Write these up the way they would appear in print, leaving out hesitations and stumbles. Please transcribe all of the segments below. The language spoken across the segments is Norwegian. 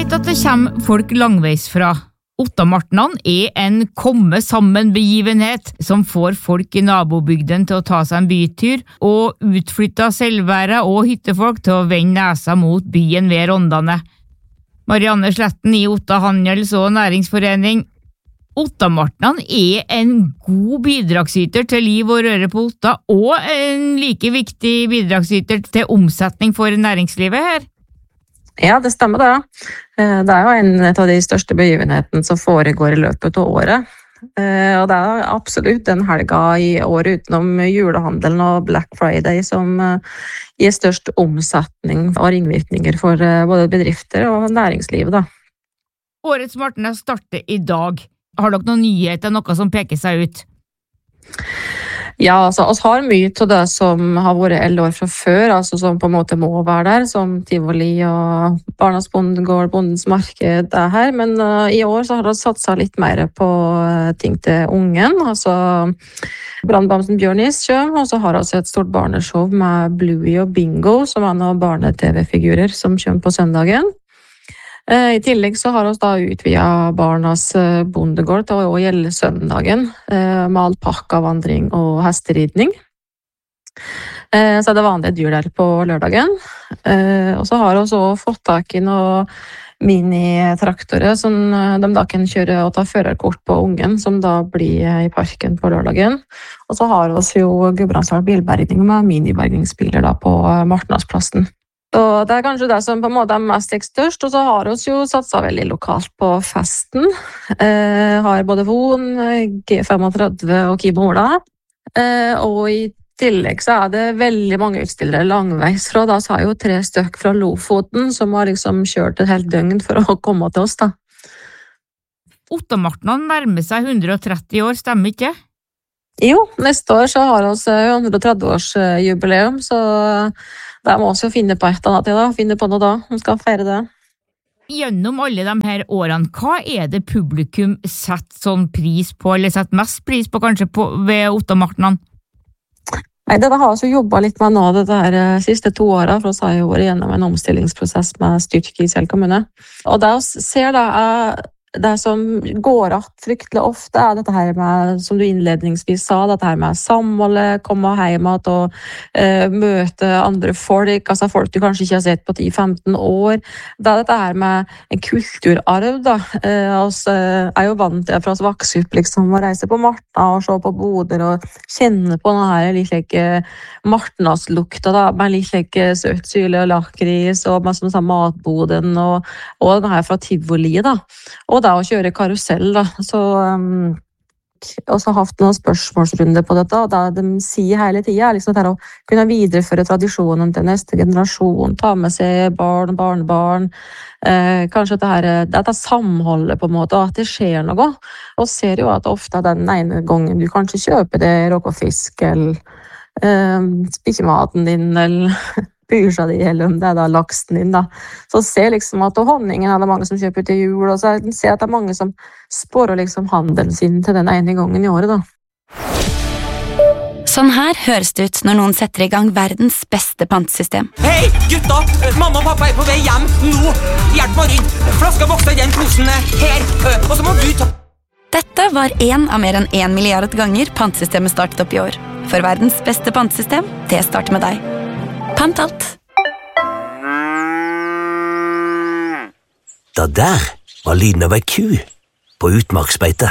vet at det kommer folk langveisfra. Ottamartnan en komme-sammen-begivenhet som får folk i nabobygden til å ta seg en bytur, og utflytta selvværa og hyttefolk til å vende nesa mot byen ved Rondane. Marianne Sletten i Otta Handels- og Næringsforening. Ottamartnan en god bidragsyter til liv og røre på Otta, og en like viktig bidragsyter til omsetning for næringslivet her. Ja, det stemmer det. Det jo en av de største begivenhetene som foregår i løpet av året. Og det absolutt den helga i året utenom julehandelen og Black Friday som gir størst omsetning og ringvirkninger for både bedrifter og næringslivet. Da. Årets Martna starter i dag. Har dere noen nyheter, noe som peker seg ut? Ja, altså, vi har mye av det som har vært 11 år fra før, altså som på en måte må være der, som Tivoli og Barnas bondegård, Bondens marked her, men i år så har vi satset litt mer på ting til ungen, altså Brandbamsen Bjørnis kommer, og så har vi et stort barneshow med Bluey og Bingo, som noen barne-tv-figurer som kommer på søndagen. I tillegg så har vi da utvidet Barnas bondegård til å gjelde søndagen med alpakkavandring og hesteridning. Så det vanlige dyr der på lørdagen. Og så har vi også fått tak i noen minitraktorer som de da kan kjøre og ta førerkort på ungen, som da blir i parken på lørdagen. Og så har vi jo Gudbrandsdal bilbergning med minibergningsbiler da på Martnadsplassen. Så det kanskje det som på en måte mest størst, og så har vi jo satset veldig lokalt på festen. Har både Von, G35 og Kibo Ola. Og i tillegg så det veldig mange utstillere langveis fra. Da så har jo 3 stykk fra Lofoten som har liksom kjørt et helt døgn for å komme til oss da. Ottamartnan nærmer seg 130 år, stemmer ikke? Jo, neste år så har vi 130-årsjubileum, så da må vi jo finne på et eller annet da, finne på noe da, vi skal feire det. Gjennom alle de her årene, hva det publikum setter sånn pris på, eller setter mest pris på kanskje ved Ottamartnan? Nei, det har vi jo jobbet litt med nå de siste 2 årene, for vi har jo vært gjennom en omstillingsprosess med styrt Kisel kommune. Og det vi ser da det som går att fryktelig ofte dette her med, som du innledningsvis sa, dette her med samholdet, komme hjem og møte andre folk, altså folk du kanskje ikke har sett på 10-15 år. Det dette her med en kulturarv da. Vi jo vant til fra oss vokse opp liksom, å reise på Martna og se på boder og kjenne på denne her litt like Martnadslukta da, med litt like søtsyle og lakris og med sånn matboden og denne her fra Tivoli da. Og da å kjøre karusell da, så også haft noen spørsmålsrunder på dette, og da de sier hele tiden liksom det å kunne videreføre tradisjonen til neste generasjon, ta med seg barn, barnebarn, kanskje dette samholdet på en måte, og at det skjer noe, og ser jo at ofte den ene gangen du kanskje kjøper det råkfisk, eller spikker maten din, eller byrsa di, eller om det da laksen din da. Så ser liksom at honningen det mange som kjøper til jul, og så ser at det mange som spårer liksom handelen sin til den ene gangen i året da. Sånn her høres det ut når noen setter i gang verdens beste pantesystem. Hei, gutta! Mamma og pappa på vei hjem nå! Hjelp meg rundt! Flaska vokser i den posen her, og så må du ta... Dette var en av mer enn 1 milliard ganger pantesystemet startet opp i år. For verdens beste pantesystem, det starter med deg. Pant alt. Det der var lyden av ei ku på utmarksbeite.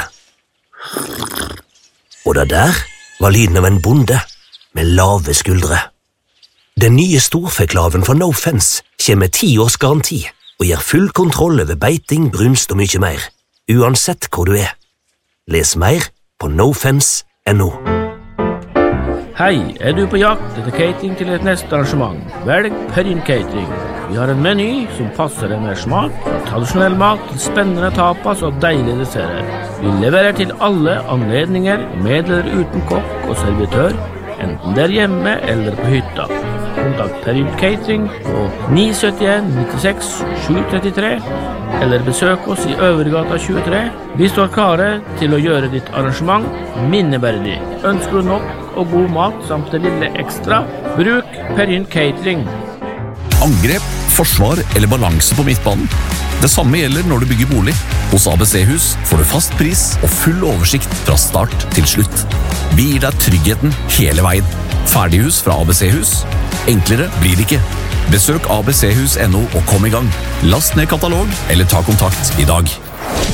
Og det der var lyden av en bonde med lave skuldre. Den nye storfeklaven fra No Fence kommer med 10 års garanti og gir full kontroll over beiting, brunst og mye mer, uansett hvor du Les mer på nofence.no. Hei, du på jakt etter catering til et neste arrangement? Velg Perrin Catering. Vi har en meny som passer deg med smak, fra tradisjonell mat til spennende tapas og deilige desserter. Vi leverer til alle anledninger, med eller uten kokk og servitør, enten der hjemme eller på hytta. Kontakt Perrin Catering på 971 96 733, eller besøk oss i Øvergata 23. Vi står klare til å gjøre ditt arrangement minneverdig. Ønsker du nok og god mat samt det lille ekstra? Bruk Perrin Catering. Angrep, forsvar eller balanse på midtbanen. Det samme gjelder når du bygger bolig. Hos ABC-hus får du fast pris og full oversikt fra start til slutt. Vi gir deg tryggheten hele veien. Ferdighus fra ABC-hus. Enklere blir det ikke. Besøk abchus.no og kom i gang. Last ned katalog eller ta kontakt i dag.